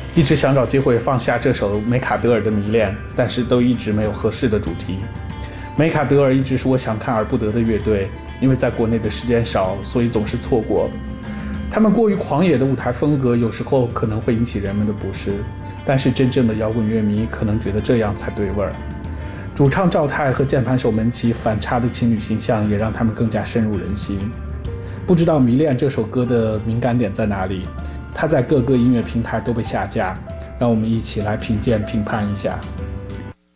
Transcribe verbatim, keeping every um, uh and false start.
一直想找机会放下这首梅卡德尔的迷恋，但是都一直没有合适的主题。梅卡德尔一直是我想看而不得的乐队，因为在国内的时间少，所以总是错过。他们过于狂野的舞台风格有时候可能会引起人们的不适，但是真正的摇滚乐迷可能觉得这样才对味儿。主唱赵泰和键盘手门崎反差的情侣形象也让他们更加深入人心。不知道《迷恋》这首歌的敏感点在哪里？它在各个音乐平台都被下架，让我们一起来品鉴评判一下。